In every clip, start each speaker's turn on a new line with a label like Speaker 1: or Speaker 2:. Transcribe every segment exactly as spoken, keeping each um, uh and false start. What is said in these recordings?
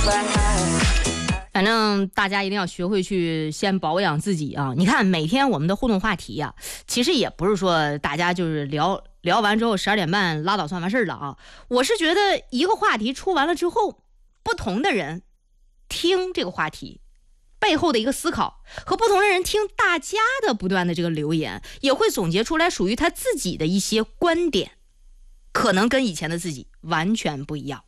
Speaker 1: 反正大家一定要学会去先保养自己啊！你看每天我们的互动话题呀、啊，其实也不是说大家就是聊聊完之后十二点半拉倒算完事儿了啊。我是觉得一个话题出完了之后，不同的人听这个话题背后的一个思考，和不同的人听大家的不断的这个留言，也会总结出来属于他自己的一些观点，可能跟以前的自己完全不一样。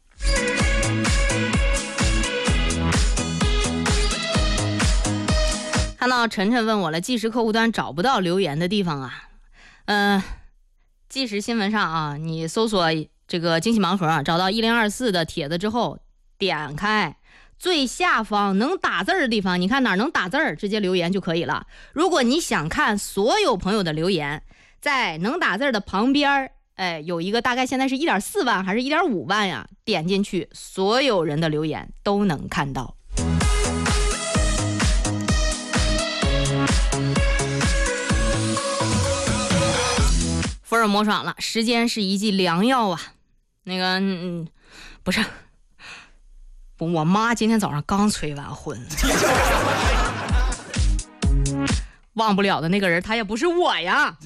Speaker 1: 看到晨晨问我了，计时客户端找不到留言的地方啊，呃，计时新闻上啊，你搜索这个惊喜盲盒啊，找到一零二四的帖子之后，点开最下方能打字的地方，你看哪儿能打字儿，直接留言就可以了。如果你想看所有朋友的留言，在能打字的旁边，哎，有一个大概现在是一点四万还是一点五万呀？点进去，所有人的留言都能看到。福尔摩爽了，时间是一剂良药啊。那个，嗯，不是，我妈今天早上刚催完婚，忘不了的那个人，他也不是我呀。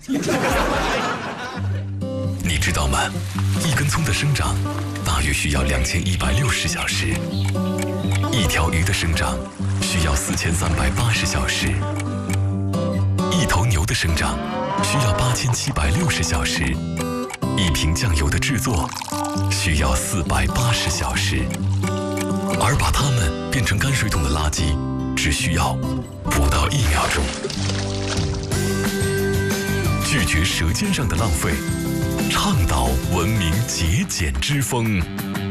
Speaker 2: 你知道吗？一根葱的生长大约需要两千一百六十小时，一条鱼的生长需要四千三百八十小时，一头牛的生长需要八千七百六十小时，一瓶酱油的制作需要四百八十小时，而把它们变成泔水桶的垃圾只需要不到一秒钟。拒绝舌尖上的浪费，倡导文明节俭之风。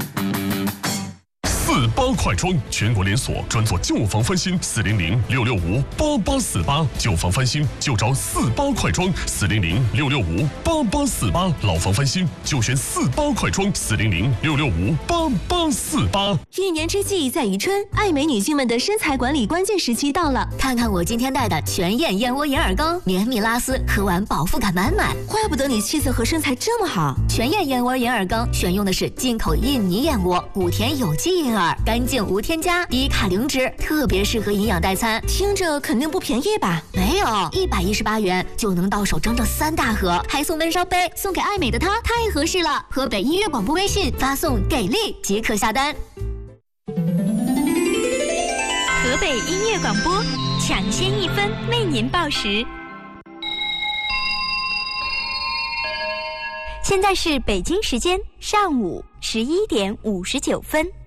Speaker 3: 四八快装全国连锁，专做旧房翻新，四零零六六五八八四八，旧房翻新就找四八快装，四零零六六五八八四八，老房翻新就选四八快装，四零零六六五八八四八。
Speaker 4: 一年之计在于春，爱美女性们的身材管理关键时期到了。
Speaker 5: 看看我今天带的全燕燕窝眼耳膏，绵密拉丝，喝完饱腹感满满。
Speaker 4: 怪不得你气色和身材这么好。
Speaker 5: 全燕燕窝眼耳膏选用的是进口印尼燕窝，古田有机银耳，干净无添加，低卡零脂，特别适合营养代餐。
Speaker 4: 听着肯定不便宜吧？
Speaker 5: 没有，一百一十八元就能到手整整三大盒，还送温烧杯，送给爱美的她太合适了。河北音乐广播微信发送给力即可下单。
Speaker 6: 河北音乐广播抢先一分为您报时。现在是北京时间上午十一点五十九分。